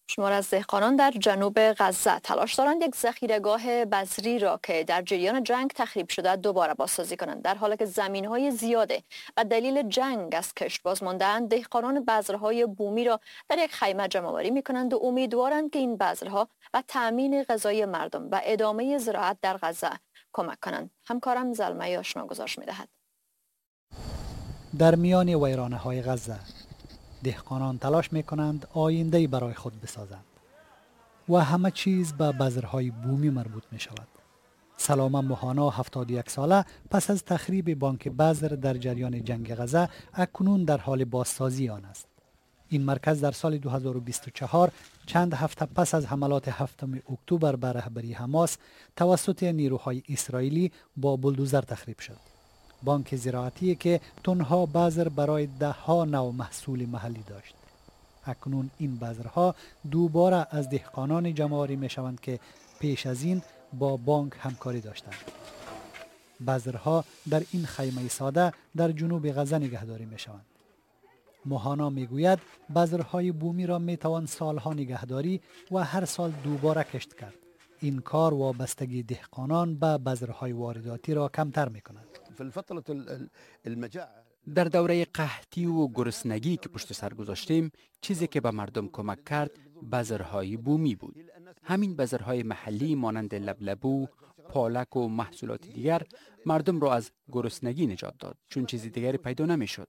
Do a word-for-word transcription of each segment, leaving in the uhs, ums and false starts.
شمار از دهقانان در جنوب غزه تلاش دارند یک ذخیره‌گاه بذری را که در جریان جنگ تخریب شده دوباره بازسازی کنند. در حالی که زمین‌های زیاده و دلیل جنگ از کشت باز مانده‌اند، دهقانان بذرهای بومی را در یک خیمه جمع‌آوری می‌کنند و امیدوارند که این بذرها و تأمین غذای مردم و ادامه زراعت در غزه کمک کنند. همکارم زلمه آشنا گزارش می‌دهد. در میان ویرانه‌های غزه دهقانان تلاش می‌کنند آینده‌ای برای خود بسازند و همه چیز به بذرهای بومی مربوط می‌شود. سلامه موهانا هفتاد و یک ساله پس از تخریب بانک بذر در جریان جنگ غزه اکنون در حال بازسازی آن است. این مرکز در سال دو هزار و بیست و چهار چند هفته پس از حملات هفتم اکتبر بر رهبری حماس توسط نیروهای اسرائیلی با بولدوزر تخریب شد. بانک زراعتی که تنها بذر برای ده ها نوع محصول محلی داشت. اکنون این بذرها دوباره از دهقانان جمع‌آوری می شوند که پیش از این با بانک همکاری داشتند. بذرها در این خیمه ساده در جنوب غزه نگهداری می شوند. موهانا می گوید بذرهای بومی را می توان سالها نگهداری و هر سال دوباره کشت کرد. این کار وابستگی دهقانان به بذرهای وارداتی را کمتر می کند. در دوره قحطی و گرسنگی که پشت سر گذاشتیم، چیزی که به مردم کمک کرد بذرهای بومی بود. همین بذرهای محلی مانند لبلبو، پالک و محصولات دیگر مردم را از گرسنگی نجات داد، چون چیزی دیگری پیدا نمی شد.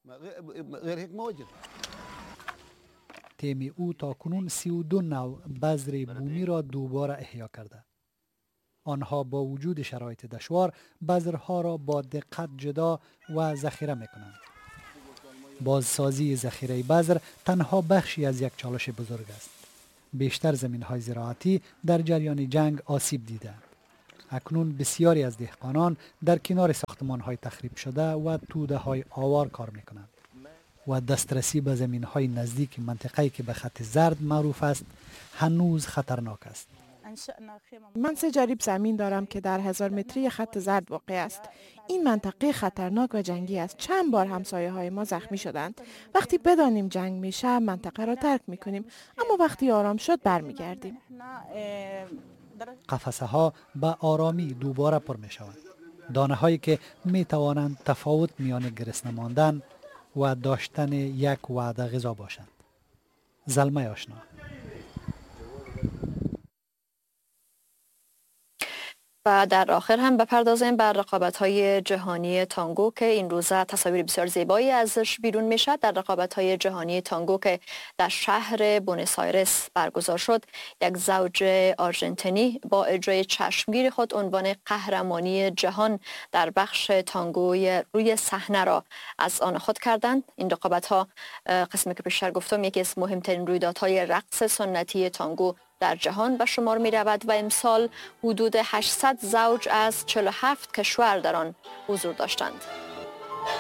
تیم او تا کنون سی و دو نوع بذر بومی را دوباره احیا کرده. آنها با وجود شرایط دشوار بذرها را با دقت جدا و ذخیره می‌کنند. بازسازی ذخیره بذر تنها بخشی از یک چالش بزرگ است. بیشتر زمین‌های زراعتی در جریان جنگ آسیب دیدند. اکنون بسیاری از دهقانان در کنار ساختمان‌های تخریب شده و توده‌های آوار کار می‌کنند و دسترسی به زمین‌های نزدیک منطقه‌ای که به خط زرد معروف است هنوز خطرناک است. من سه جریب زمین دارم که در هزار متری خط زرد واقع است. این منطقه خطرناک و جنگی است. چند بار همسایه های ما زخمی شدند. وقتی بدانیم جنگ میشه منطقه را ترک میکنیم، اما وقتی آرام شد برمیگردیم. قفسه ها به آرامی دوباره پر می شوند. دانه هایی که می توانند تفاوت میان گرسنه ماندن و داشتن یک وعده غذا باشند. زلمه آشنا. و در آخر هم بپردازیم بر رقابت‌های جهانی تانگو که این روزا تصاویر بسیار زیبایی ازش بیرون میشه. در رقابت‌های جهانی تانگو که در شهر بونس آیرس برگزار شد، یک زوج آرژانتینی با اجرای چشمگیر خود عنوان قهرمانی جهان در بخش تانگوی روی صحنه را از آن خود کردند. این رقابت‌ها قسمی که پیشتر گفتم یکی از مهمترین رویدادهای رقص سنتی تانگو در جهان به شمار می رود و امسال حدود هشتصد زوج از چهل و هفت کشور در آن حضور داشتند.